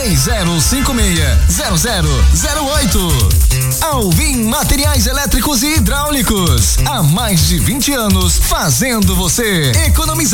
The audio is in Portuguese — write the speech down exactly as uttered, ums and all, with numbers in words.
três zero cinco seis zero zero zero oito. Alvim Materiais Elétricos e Hidráulicos. Há mais de vinte anos fazendo você economizar.